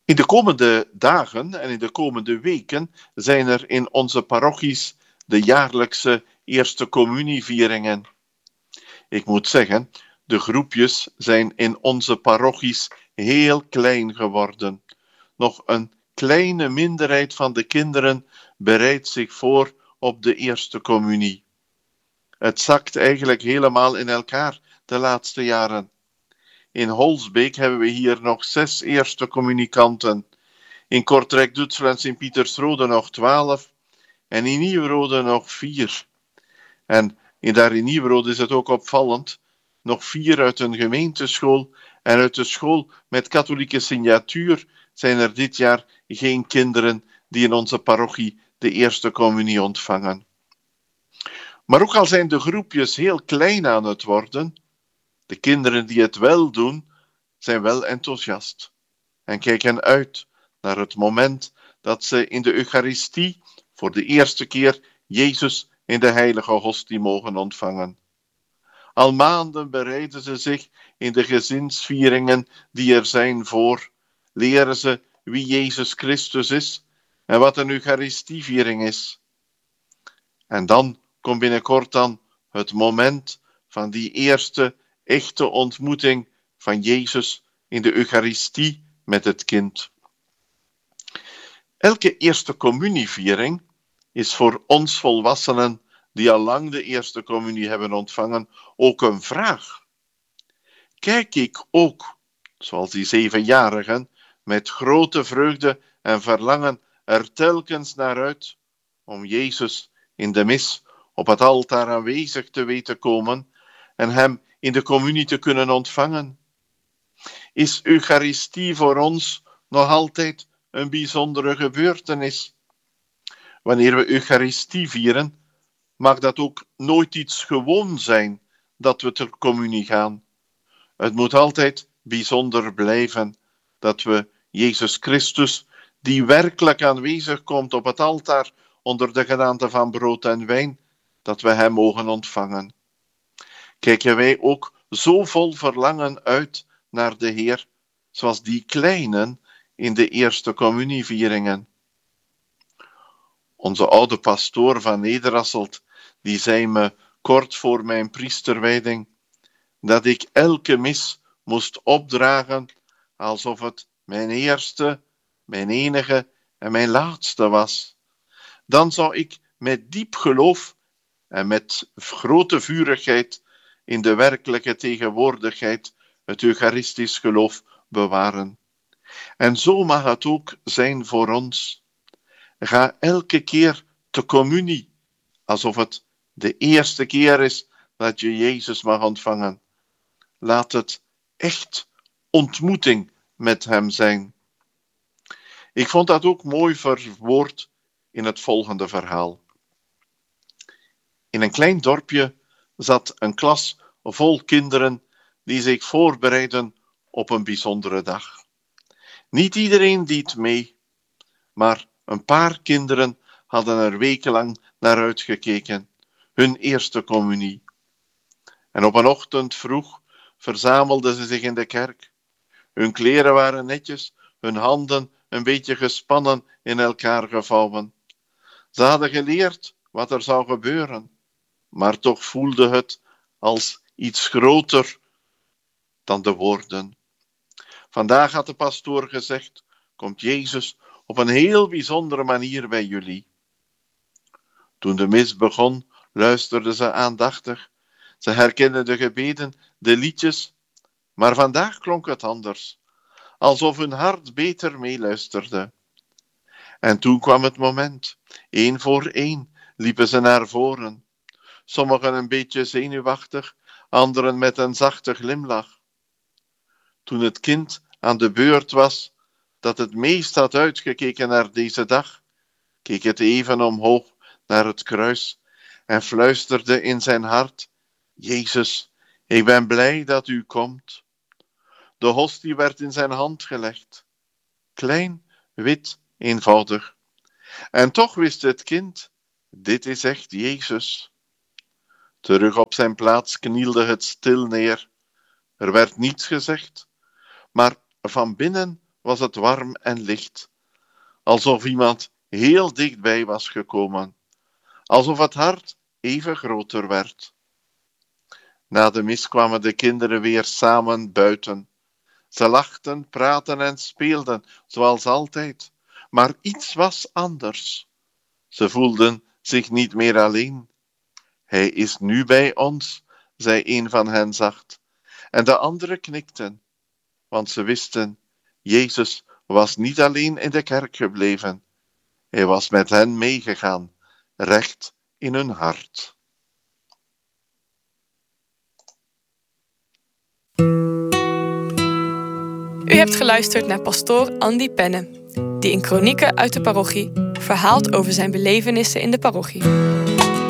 In de komende dagen en in de komende weken zijn er in onze parochies de jaarlijkse eerste communievieringen. Ik moet zeggen, de groepjes zijn in onze parochies heel klein geworden. Nog een kleine minderheid van de kinderen bereidt zich voor op de eerste communie. Het zakt eigenlijk helemaal in elkaar de laatste jaren. In Holsbeek hebben we hier nog 6 eerste communicanten. In Kortrijk-Duitsland Sint-Pietersrode nog 12 en in Nieuwerode nog 4. En daar in Nieuwerode is het ook opvallend, nog 4 uit een gemeenteschool en uit de school met katholieke signatuur zijn er dit jaar geen kinderen die in onze parochie de eerste communie ontvangen. Maar ook al zijn de groepjes heel klein aan het worden, de kinderen die het wel doen, zijn wel enthousiast en kijken uit naar het moment dat ze in de Eucharistie voor de eerste keer Jezus in de heilige hostie mogen ontvangen. Al maanden bereiden ze zich in de gezinsvieringen die er zijn voor, leren ze wie Jezus Christus is en wat een Eucharistieviering is. En dan komt binnenkort dan het moment van die eerste echte ontmoeting van Jezus in de Eucharistie met het kind. Elke eerste communieviering is voor ons volwassenen die al lang de eerste communie hebben ontvangen ook een vraag. Kijk ik ook, zoals die 7-jarigen, met grote vreugde en verlangen er telkens naar uit om Jezus in de mis op het altaar aanwezig te weten komen en hem in de communie te kunnen ontvangen? Is Eucharistie voor ons nog altijd een bijzondere gebeurtenis? Wanneer we Eucharistie vieren, mag dat ook nooit iets gewoon zijn dat we ter communie gaan. Het moet altijd bijzonder blijven dat we Jezus Christus, die werkelijk aanwezig komt op het altaar onder de gedaante van brood en wijn, dat we hem mogen ontvangen. Kijken wij ook zo vol verlangen uit naar de Heer, zoals die kleinen in de eerste communievieringen? Onze oude pastoor van Nederasselt, die zei me kort voor mijn priesterwijding dat ik elke mis moest opdragen alsof het mijn eerste, mijn enige en mijn laatste was. Dan zou ik met diep geloof en met grote vurigheid in de werkelijke tegenwoordigheid het Eucharistisch geloof bewaren. En zo mag het ook zijn voor ons. Ga elke keer te communie, alsof het de eerste keer is dat je Jezus mag ontvangen. Laat het echt ontmoeting met hem zijn. Ik vond dat ook mooi verwoord in het volgende verhaal. In een klein dorpje zat een klas vol kinderen die zich voorbereiden op een bijzondere dag. Niet iedereen deed mee, maar een paar kinderen hadden er wekenlang naar uitgekeken, hun eerste communie. En op een ochtend vroeg verzamelden ze zich in de kerk. Hun kleren waren netjes, hun handen een beetje gespannen in elkaar gevouwen. Ze hadden geleerd wat er zou gebeuren, maar toch voelde het als iets groter dan de woorden. Vandaag had de pastoor gezegd, komt Jezus op een heel bijzondere manier bij jullie. Toen de mis begon, luisterden ze aandachtig. Ze herkenden de gebeden, de liedjes, maar vandaag klonk het anders, alsof hun hart beter meeluisterde. En toen kwam het moment. 1 voor 1 liepen ze naar voren. Sommigen een beetje zenuwachtig, anderen met een zachte glimlach. Toen het kind aan de beurt was, dat het meest had uitgekeken naar deze dag, keek het even omhoog naar het kruis en fluisterde in zijn hart, Jezus, ik ben blij dat u komt. De hostie werd in zijn hand gelegd. Klein, wit, eenvoudig. En toch wist het kind, dit is echt Jezus. Terug op zijn plaats knielde het stil neer. Er werd niets gezegd, maar van binnen was het warm en licht, alsof iemand heel dichtbij was gekomen, alsof het hart even groter werd. Na de mis kwamen de kinderen weer samen buiten. Ze lachten, praatten en speelden, zoals altijd. Maar iets was anders. Ze voelden zich niet meer alleen. Hij is nu bij ons, zei een van hen zacht. En de anderen knikten, want ze wisten, Jezus was niet alleen in de kerk gebleven. Hij was met hen meegegaan, recht in hun hart. U hebt geluisterd naar pastoor Andy Penne, die in Kronieken uit de parochie verhaalt over zijn belevenissen in de parochie.